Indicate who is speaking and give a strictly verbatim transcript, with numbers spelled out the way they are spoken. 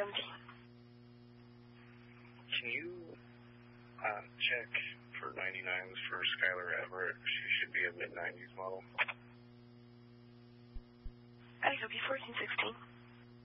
Speaker 1: seventeen.
Speaker 2: Can you uh, check for ninety-nines for Skylar Everett? She should be a mid nineties model.
Speaker 1: I hope you fourteen sixteen.